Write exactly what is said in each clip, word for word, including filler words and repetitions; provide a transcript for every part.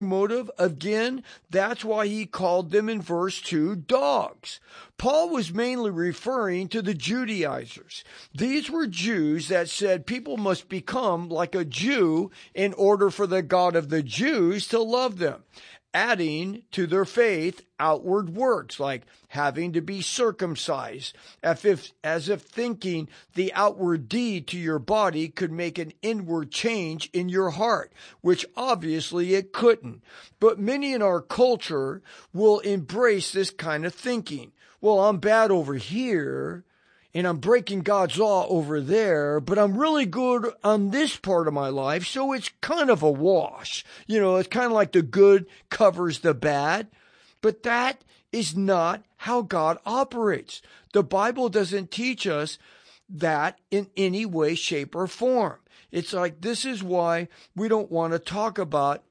motive, again, that's why he called them in verse two dogs. Paul was mainly referring to the Judaizers. These were Jews that said people must become like a Jew in order for the God of the Jews to love them, adding to their faith outward works like having to be circumcised, as if, as if thinking the outward deed to your body could make an inward change in your heart, which obviously it couldn't. But many in our culture will embrace this kind of thinking. Well, I'm bad over here, and I'm breaking God's law over there, but I'm really good on this part of my life, so it's kind of a wash. You know, it's kind of like the good covers the bad. But that is not how God operates. The Bible doesn't teach us that in any way, shape, or form. It's like, this is why we don't want to talk about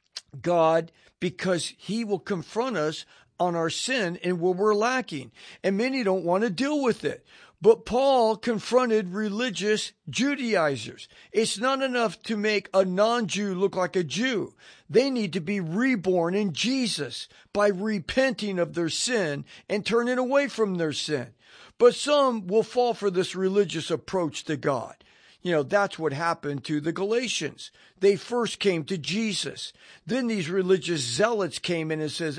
God, because he will confront us on our sin and where we're lacking. And many don't want to deal with it. But Paul confronted religious Judaizers. It's not enough to make a non-Jew look like a Jew. They need to be reborn in Jesus by repenting of their sin and turning away from their sin. But some will fall for this religious approach to God. You know, that's what happened to the Galatians. They first came to Jesus. Then these religious zealots came in and says,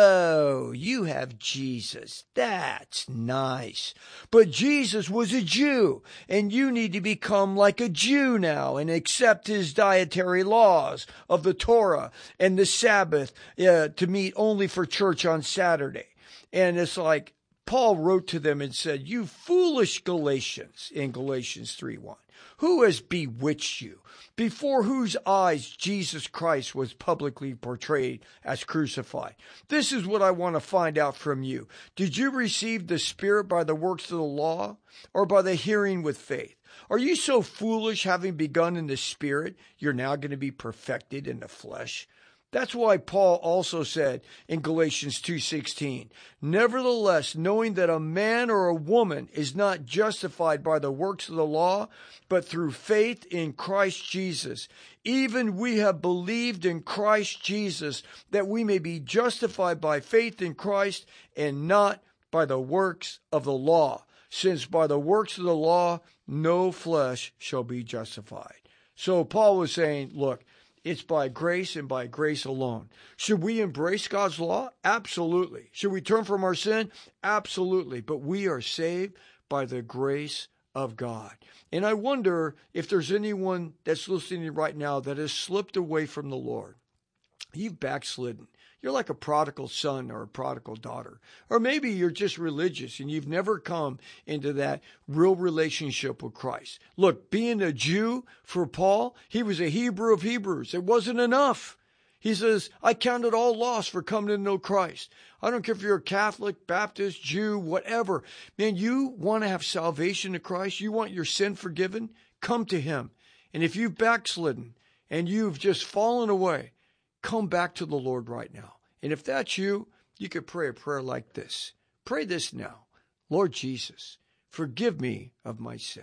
oh, you have Jesus. That's nice. But Jesus was a Jew, and you need to become like a Jew now and accept his dietary laws of the Torah and the Sabbath uh, to meet only for church on Saturday. And it's like Paul wrote to them and said, you foolish Galatians, in Galatians three one. Who has bewitched you? Before whose eyes Jesus Christ was publicly portrayed as crucified. This is what I want to find out from you. Did you receive the Spirit by the works of the law, or by the hearing with faith? Are you so foolish, having begun in the Spirit, you're now going to be perfected in the flesh? That's why Paul also said in Galatians two sixteen, nevertheless, knowing that a man or a woman is not justified by the works of the law, but through faith in Christ Jesus, even we have believed in Christ Jesus, that we may be justified by faith in Christ and not by the works of the law, since by the works of the law no flesh shall be justified. So Paul was saying, look, it's by grace and by grace alone. Should we embrace God's law? Absolutely. Should we turn from our sin? Absolutely. But we are saved by the grace of God. And I wonder if there's anyone that's listening right now that has slipped away from the Lord. You've backslidden. You're like a prodigal son or a prodigal daughter. Or maybe you're just religious and you've never come into that real relationship with Christ. Look, being a Jew for Paul, he was a Hebrew of Hebrews. It wasn't enough. He says, I counted all loss for coming to know Christ. I don't care if you're a Catholic, Baptist, Jew, whatever. Man, you want to have salvation in Christ? You want your sin forgiven? Come to him. And if you've backslidden and you've just fallen away, come back to the Lord right now. And if that's you, you could pray a prayer like this. Pray this now. Lord Jesus, forgive me of my sin.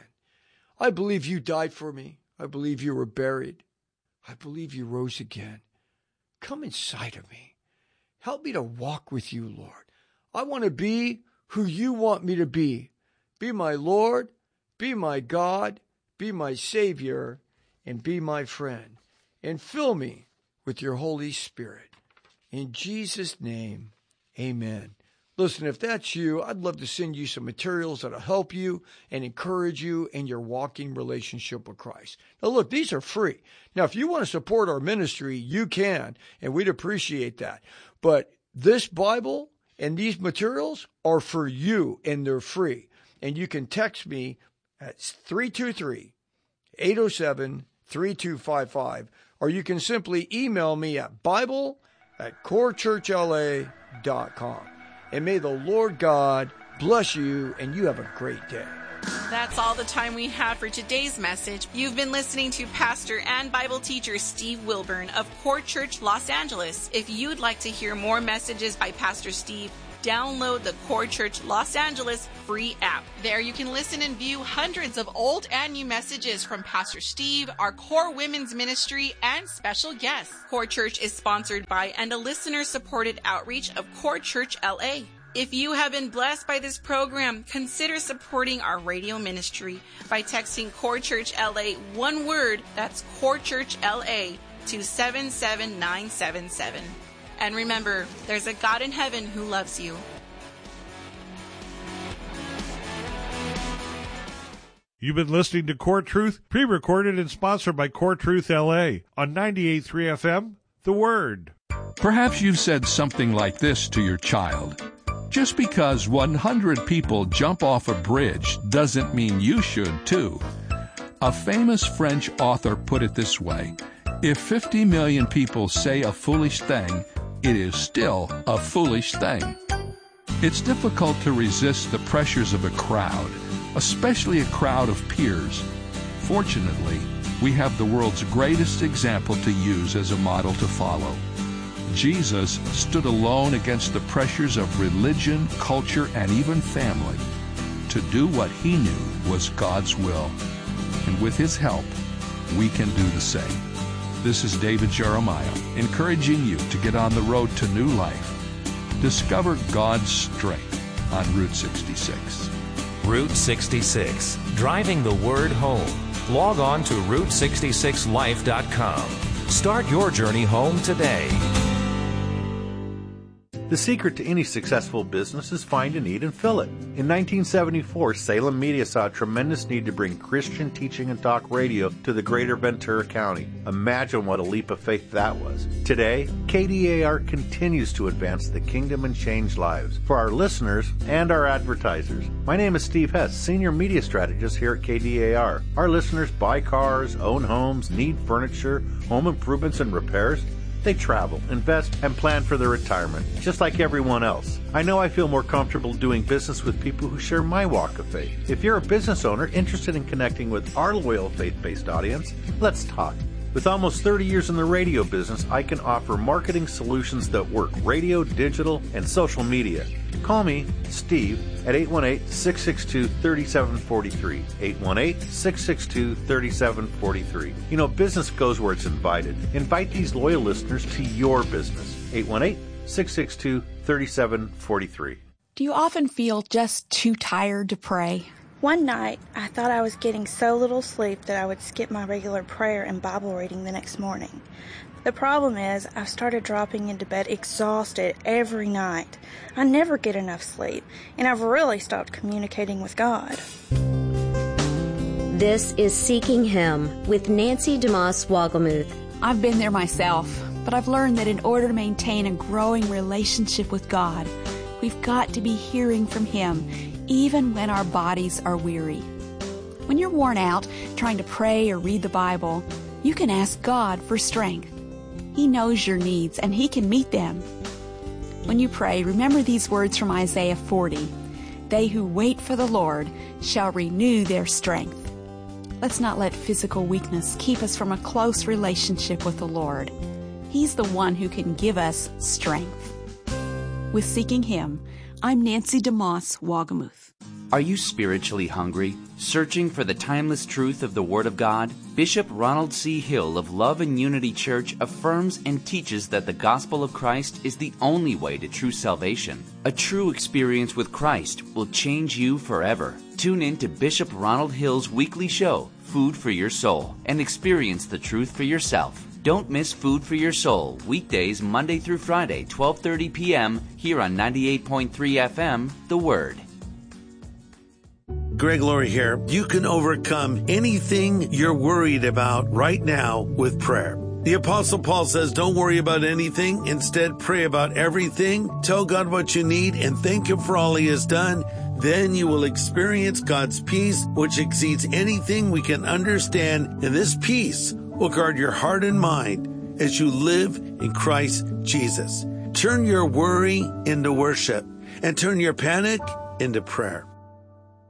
I believe you died for me. I believe you were buried. I believe you rose again. Come inside of me. Help me to walk with you, Lord. I want to be who you want me to be. Be my Lord, be my God, be my Savior, and be my friend. And fill me with your Holy Spirit. In Jesus' name, amen. Listen, if that's you, I'd love to send you some materials that'll help you and encourage you in your walking relationship with Christ. Now, look, these are free. Now, if you want to support our ministry, you can, and we'd appreciate that. But this Bible and these materials are for you, and they're free. And you can text me at three two three, eight oh seven, three two five five. Or you can simply email me at Bible at core church l a dot com. And may the Lord God bless you, and you have a great day. That's all the time we have for today's message. You've been listening to Pastor and Bible teacher Steve Wilburn of Core Church Los Angeles. If you'd like to hear more messages by Pastor Steve, download the Core Church Los Angeles free app. There you can listen and view hundreds of old and new messages from Pastor Steve, our Core Women's Ministry, and special guests. Core Church is sponsored by and a listener-supported outreach of Core Church L A. If you have been blessed by this program, consider supporting our radio ministry by texting Core Church L A, one word, that's Core Church L A, to seven seven nine seven seven. And remember, there's a God in heaven who loves you. You've been listening to Core Truth, pre-recorded and sponsored by Core Truth L A on ninety-eight point three F M, The Word. Perhaps you've said something like this to your child. Just because one hundred people jump off a bridge doesn't mean you should too. A famous French author put it this way: if fifty million people say a foolish thing, it is still a foolish thing. It's difficult to resist the pressures of a crowd, especially a crowd of peers. Fortunately, we have the world's greatest example to use as a model to follow. Jesus stood alone against the pressures of religion, culture, and even family to do what he knew was God's will. And with his help, we can do the same. This is David Jeremiah, encouraging you to get on the road to new life. Discover God's strength on Route sixty-six. Route sixty-six, driving the word home. Log on to route sixty-six life dot com. Start your journey home today. The secret to any successful business is find a need and fill it. In nineteen seventy-four, Salem Media saw a tremendous need to bring Christian teaching and talk radio to the greater Ventura County. Imagine what a leap of faith that was. Today, K D A R continues to advance the kingdom and change lives for our listeners and our advertisers. My name is Steve Hess, Senior Media Strategist here at K D A R. Our listeners buy cars, own homes, need furniture, home improvements and repairs. They travel, invest, and plan for their retirement, just like everyone else. I know I feel more comfortable doing business with people who share my walk of faith. If you're a business owner interested in connecting with our loyal faith-based audience, let's talk. With almost thirty years in the radio business, I can offer marketing solutions that work radio, digital, and social media. Call me, Steve, at eight one eight, six six two, three seven four three. eight one eight, six six two, three seven four three. You know, business goes where it's invited. Invite these loyal listeners to your business. eight one eight, six six two, three seven four three. Do you often feel just too tired to pray? One night, I thought I was getting so little sleep that I would skip my regular prayer and Bible reading the next morning. The problem is, I've started dropping into bed exhausted every night. I never get enough sleep, and I've really stopped communicating with God. This is Seeking Him with Nancy DeMoss Wogelmuth. I've been there myself, but I've learned that in order to maintain a growing relationship with God, we've got to be hearing from Him, even when our bodies are weary. When you're worn out trying to pray or read the Bible, you can ask God for strength. He knows your needs, and He can meet them. When you pray, remember these words from Isaiah forty. They who wait for the Lord shall renew their strength. Let's not let physical weakness keep us from a close relationship with the Lord. He's the one who can give us strength. With Seeking Him, I'm Nancy DeMoss Wogelmuth. Are you spiritually hungry, searching for the timeless truth of the Word of God? Bishop Ronald C. Hill of Love and Unity Church affirms and teaches that the gospel of Christ is the only way to true salvation. A true experience with Christ will change you forever. Tune in to Bishop Ronald Hill's weekly show, Food for Your Soul, and experience the truth for yourself. Don't miss Food for Your Soul, weekdays Monday through Friday, twelve thirty p.m., here on ninety-eight point three F M, The Word. Greg Laurie here. You can overcome anything you're worried about right now with prayer. The Apostle Paul says, don't worry about anything. Instead, pray about everything. Tell God what you need and thank Him for all He has done. Then you will experience God's peace, which exceeds anything we can understand. And this peace will guard your heart and mind as you live in Christ Jesus. Turn your worry into worship and turn your panic into prayer.